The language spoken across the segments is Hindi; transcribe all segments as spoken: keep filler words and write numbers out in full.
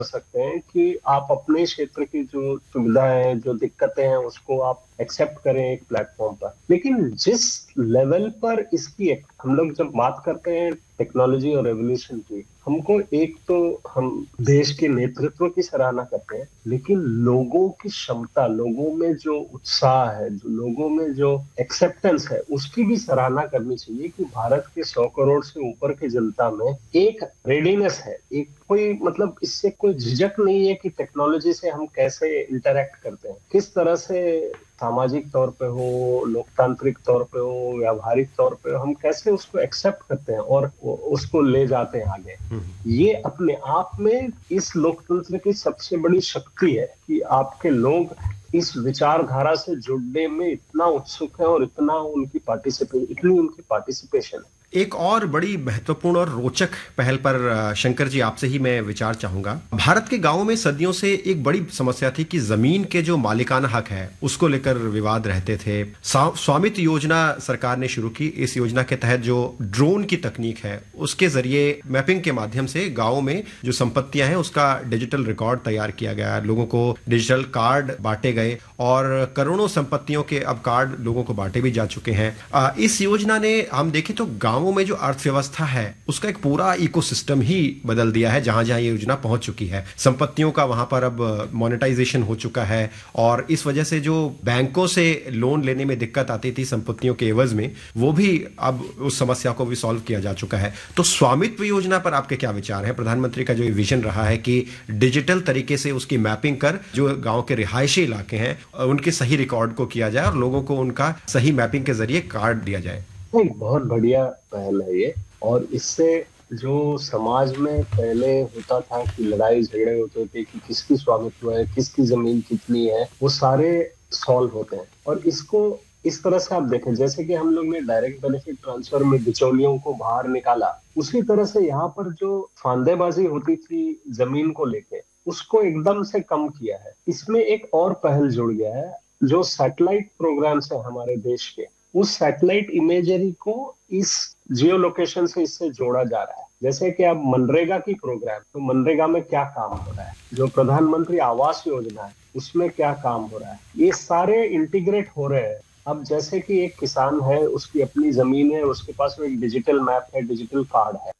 सकते हैं कि आप अपने क्षेत्र की जो सुविधाएं, जो दिक्कतें हैं, उसको आप एक्सेप्ट करें एक प्लेटफॉर्म पर। लेकिन जिस लेवल पर इसकी हम लोग जब बात करते हैं टेक्नोलॉजी और रेवोल्यूशन की, हमको एक तो हम देश के नेतृत्व की सराहना करते हैं, लेकिन लोगों की क्षमता, लोगों में जो उत्साह है, जो लोगों में जो एक्सेप्टेंस है, उसकी भी सराहना करनी चाहिए कि भारत के सौ करोड़ से ऊपर की जनता में एक रेडीनेस है, एक कोई मतलब इससे कोई झिझक नहीं है कि टेक्नोलॉजी से हम कैसे इंटरेक्ट करते हैं, किस तरह से सामाजिक तौर पे हो, लोकतांत्रिक तौर पे हो, व्यावहारिक तौर पे हो, हम कैसे उसको एक्सेप्ट करते हैं और उसको ले जाते हैं आगे। ये अपने आप में इस लोकतंत्र की सबसे बड़ी शक्ति है कि आपके लोग इस विचारधारा से जुड़ने में इतना उत्सुक है और इतना उनकी पार्टिसिपे इतनी उनकी पार्टिसिपेशन है। एक और बड़ी महत्वपूर्ण और रोचक पहल पर शंकर जी आपसे ही मैं विचार चाहूंगा। भारत के गांवों में सदियों से एक बड़ी समस्या थी कि जमीन के जो मालिकाना हक है उसको लेकर विवाद रहते थे। स्वामित्व योजना सरकार ने शुरू की। इस योजना के तहत जो ड्रोन की तकनीक है उसके जरिए मैपिंग के माध्यम से गाँव में जो संपत्तियां हैं उसका डिजिटल रिकॉर्ड तैयार किया गया। लोगों को डिजिटल कार्ड बांटे गए और करोड़ों संपत्तियों के अब कार्ड लोगों को बांटे भी जा चुके हैं। इस योजना ने हम देखें तो गाँव में जो अर्थव्यवस्था है उसका एक पूरा इकोसिस्टम ही बदल दिया है। जहां जहां ये योजना पहुंच चुकी है, संपत्तियों का वहां पर अब मोनेटाइजेशन हो चुका है और इस वजह से जो बैंकों से लोन लेने में दिक्कत आती थी संपत्तियों के एवज में, वो भी अब उस समस्या को भी सॉल्व किया जा चुका है। तो स्वामित्व योजना पर आपके क्या विचार हैं? प्रधानमंत्री का जो विजन रहा है कि डिजिटल तरीके से उसकी मैपिंग कर जो गांव के रिहायशी इलाके हैं उनके सही रिकॉर्ड को किया जाए और लोगों को उनका सही मैपिंग के जरिए कार्ड दिया जाए। नहीं, बहुत बढ़िया पहल है ये। और इससे जो समाज में पहले होता था कि लड़ाई झगड़े होते थे कि किसकी स्वामित्व है, किसकी जमीन कितनी है, वो सारे सॉल्व होते हैं। और इसको इस तरह से आप देखें, जैसे कि हम लोग ने डायरेक्ट बेनिफिट ट्रांसफर में बिचौलियों को बाहर निकाला, उसी तरह से यहाँ पर जो फांदेबाजी होती थी जमीन को लेके, उसको एकदम से कम किया है। इसमें एक और पहल जुड़ गया है, जो सैटेलाइट प्रोग्राम्स है हमारे देश के, उस सैटेलाइट इमेजरी को इस जियो लोकेशन से इससे जोड़ा जा रहा है। जैसे कि अब मनरेगा की प्रोग्राम, तो मनरेगा में क्या काम हो रहा है, जो प्रधानमंत्री आवास योजना है उसमें क्या काम हो रहा है, ये सारे इंटीग्रेट हो रहे हैं। अब जैसे कि एक किसान है, उसकी अपनी जमीन है, उसके पास वो एक डिजिटल मैप है, डिजिटल कार्ड है,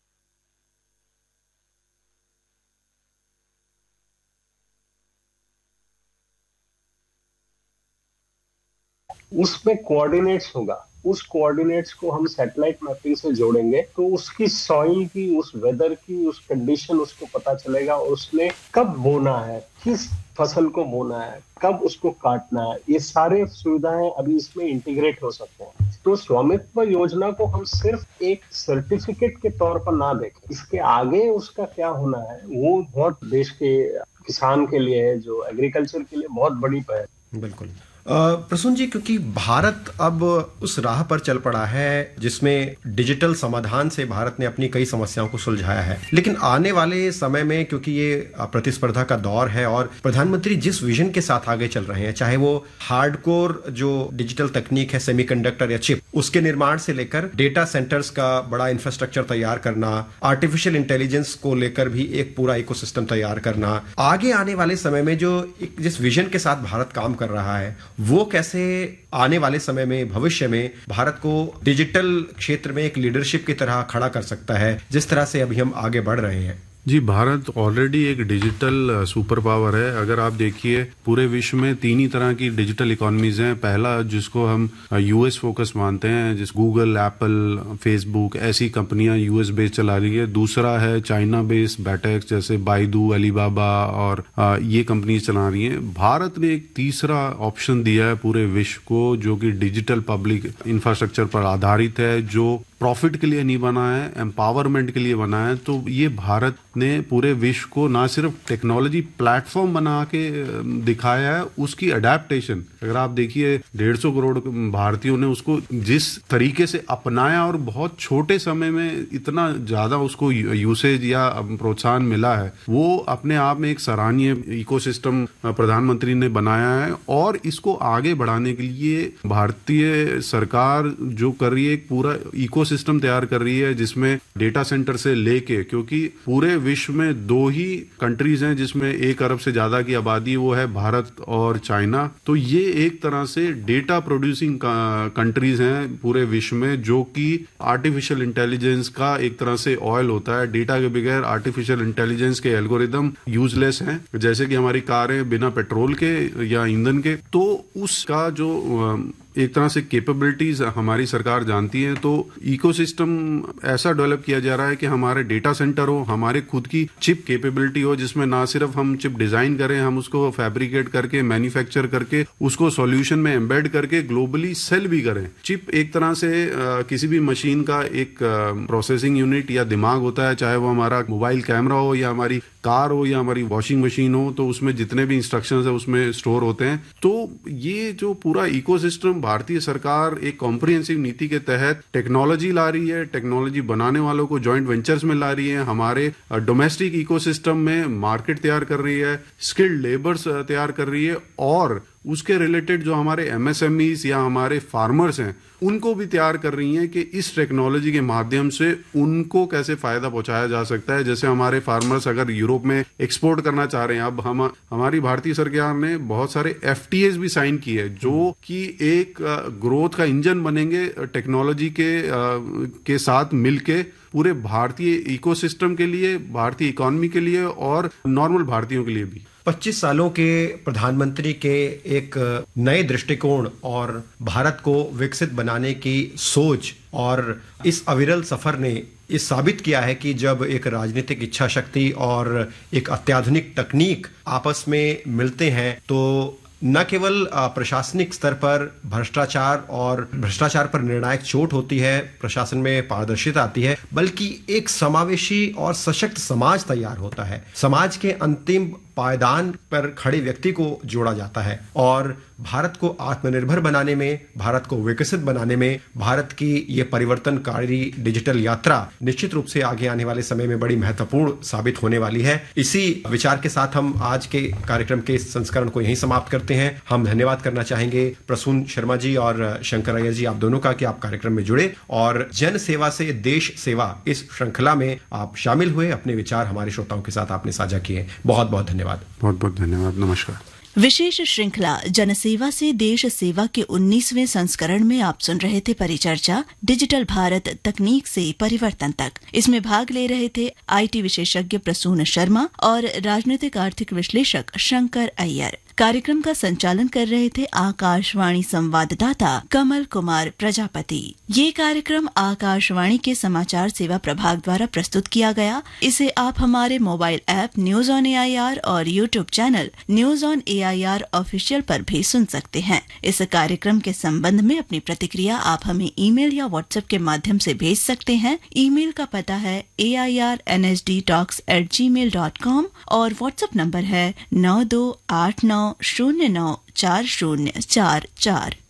उसमें कोऑर्डिनेट्स होगा। उस कोऑर्डिनेट्स को हम सैटेलाइट मैपिंग से जोड़ेंगे तो उसकी सॉइल की, उस वेदर की, उस कंडीशन उसको पता चलेगा और उसने कब बोना है, किस फसल को बोना है, कब उसको काटना है, ये सारे सुविधाएं अभी इसमें इंटीग्रेट हो सकते हैं। तो स्वामित्व योजना को हम सिर्फ एक सर्टिफिकेट के तौर पर ना देखें, इसके आगे उसका क्या होना है वो बहुत देश के किसान के लिए, जो एग्रीकल्चर के लिए बहुत बड़ी पहल। बिल्कुल प्रसून जी, क्योंकि भारत अब उस राह पर चल पड़ा है जिसमें डिजिटल समाधान से भारत ने अपनी कई समस्याओं को सुलझाया है, लेकिन आने वाले समय में क्योंकि ये प्रतिस्पर्धा का दौर है और प्रधानमंत्री जिस विजन के साथ आगे चल रहे हैं, चाहे वो हार्डकोर जो डिजिटल तकनीक है, सेमीकंडक्टर या चिप, उसके निर्माण से लेकर डेटा सेंटर्स का बड़ा इंफ्रास्ट्रक्चर तैयार करना, आर्टिफिशियल इंटेलिजेंस को लेकर भी एक पूरा इकोसिस्टम तैयार करना, आगे आने वाले समय में जो जिस विजन के साथ भारत काम कर रहा है वो कैसे आने वाले समय में, भविष्य में भारत को डिजिटल क्षेत्र में एक लीडरशिप की तरह खड़ा कर सकता है, जिस तरह से अभी हम आगे बढ़ रहे हैं? जी, भारत ऑलरेडी एक डिजिटल सुपर पावर है। अगर आप देखिए पूरे विश्व में तीन ही तरह की डिजिटल इकोनॉमीज हैं। पहला जिसको हम यूएस फोकस मानते हैं, जिस गूगल, एप्पल, फेसबुक ऐसी कंपनियां यूएस बेस्ड चला रही है। दूसरा है चाइना बेस्ड बैटेक्स जैसे बाइडू, अलीबाबा और आ, ये कंपनीज चला रही हैं। भारत ने एक तीसरा ऑप्शन दिया है पूरे विश्व को, जो कि डिजिटल पब्लिक इंफ्रास्ट्रक्चर पर आधारित है, जो प्रॉफिट के लिए नहीं बना है, एम्पावरमेंट के लिए बना है। तो ये भारत ने पूरे विश्व को ना सिर्फ टेक्नोलॉजी प्लेटफॉर्म बना के दिखाया है, उसकी अडेप्टेशन अगर आप देखिए डेढ़ सौ करोड़ भारतीयों ने उसको जिस तरीके से अपनाया और बहुत छोटे समय में इतना ज्यादा उसको यूसेज या प्रोत्साहन मिला है, वो अपने आप में एक सराहनीय इकोसिस्टम प्रधानमंत्री ने बनाया है। और इसको आगे बढ़ाने के लिए भारतीय सरकार जो कर रही है, एक पूरा इको इकोसिस्टम तैयार कर रही है जिसमें डेटा सेंटर से लेके, क्योंकि पूरे विश्व में दो ही कंट्रीज हैं जिसमें एक अरब से ज्यादा की आबादी, वो है भारत और चाइना। तो ये एक तरह से डेटा प्रोड्यूसिंग कंट्रीज हैं पूरे विश्व में, जो कि आर्टिफिशियल इंटेलिजेंस का एक तरह से ऑयल होता है। डेटा के बगैर आर्टिफिशियल इंटेलिजेंस के एल्गोरिदम यूजलेस हैं, जैसे कि हमारी कारें बिना पेट्रोल के या ईंधन के। तो उसका जो एक तरह से कैपेबिलिटीज हमारी सरकार जानती है, तो इकोसिस्टम ऐसा डेवलप किया जा रहा है कि हमारे डेटा सेंटर हो, हमारे खुद की चिप कैपेबिलिटी हो, जिसमें ना सिर्फ हम चिप डिजाइन करें, हम उसको फैब्रिकेट करके मैन्युफैक्चर करके उसको सॉल्यूशन में एम्बेड करके ग्लोबली सेल भी करें। चिप एक तरह से आ, किसी भी मशीन का एक प्रोसेसिंग यूनिट या दिमाग होता है, चाहे वो हमारा मोबाइल कैमरा हो या हमारी कार हो या हमारी वॉशिंग मशीन हो, तो उसमें जितने भी इंस्ट्रक्शंस है उसमें स्टोर होते हैं। तो ये जो पूरा इकोसिस्टम भारतीय सरकार एक कॉम्प्रिहेंसिव नीति के तहत टेक्नोलॉजी ला रही है, टेक्नोलॉजी बनाने वालों को जॉइंट वेंचर्स में ला रही है, हमारे डोमेस्टिक इकोसिस्टम में मार्केट तैयार कर रही है, स्किल्ड लेबर्स तैयार कर रही है, और उसके रिलेटेड जो हमारे एमएसएमईज या हमारे फार्मर्स हैं उनको भी तैयार कर रही हैं कि इस टेक्नोलॉजी के माध्यम से उनको कैसे फायदा पहुंचाया जा सकता है। जैसे हमारे फार्मर्स अगर यूरोप में एक्सपोर्ट करना चाह रहे हैं, अब हम हमारी भारतीय सरकार ने बहुत सारे एफटीएस भी साइन किए जो कि एक ग्रोथ का इंजन बनेंगे टेक्नोलॉजी के के साथ मिलके पूरे भारतीय इकोसिस्टम के लिए, भारतीय इकोनॉमी के लिए और नॉर्मल भारतीयों के लिए भी। पच्चीस सालों के प्रधानमंत्री के एक नए दृष्टिकोण और भारत को विकसित बनाने की सोच और इस अविरल सफर ने ये साबित किया है कि जब एक राजनीतिक इच्छा शक्ति और एक अत्याधुनिक तकनीक आपस में मिलते हैं तो न केवल प्रशासनिक स्तर पर भ्रष्टाचार और भ्रष्टाचार पर निर्णायक चोट होती है, प्रशासन में पारदर्शिता आती है, बल्कि एक समावेशी और सशक्त समाज तैयार होता है। समाज के अंतिम पायदान पर खड़े व्यक्ति को जोड़ा जाता है और भारत को आत्मनिर्भर बनाने में, भारत को विकसित बनाने में भारत की ये परिवर्तनकारी डिजिटल यात्रा निश्चित रूप से आगे आने वाले समय में बड़ी महत्वपूर्ण साबित होने वाली है। इसी विचार के साथ हम आज के कार्यक्रम के संस्करण को यहीं समाप्त करते हैं। हम धन्यवाद करना चाहेंगे प्रसून शर्मा जी और शंकर अय्यर जी, आप दोनों का, कि आप कार्यक्रम में जुड़े और जन सेवा से देश सेवा इस श्रृंखला में आप शामिल हुए, अपने विचार हमारे श्रोताओं के साथ आपने साझा किए। बहुत बहुत धन्यवाद। बहुत बहुत धन्यवाद। नमस्कार। विशेष श्रृंखला जनसेवा से देश सेवा के उन्नीसवें संस्करण में आप सुन रहे थे परिचर्चा डिजिटल भारत तकनीक से परिवर्तन तक। इसमें भाग ले रहे थे आईटी विशेषज्ञ प्रसून शर्मा और राजनीतिक आर्थिक विश्लेषक शंकर अय्यर। कार्यक्रम का संचालन कर रहे थे आकाशवाणी संवाददाता कमल कुमार प्रजापति। ये कार्यक्रम आकाशवाणी के समाचार सेवा प्रभाग द्वारा प्रस्तुत किया गया। इसे आप हमारे mobile app news on AIR और YouTube channel news on AIR official पर भी सुन सकते हैं। इस कार्यक्रम के संबंध में अपनी प्रतिक्रिया आप हमें ईमेल या व्हाट्सएप के माध्यम से भेज सकते हैं। ईमेल का पता है ए I R N S D talks eight ji mail dot com और व्हाट्सएप नंबर है नौ दो आठ नौ शून्य नौ चार शून्य चार चार।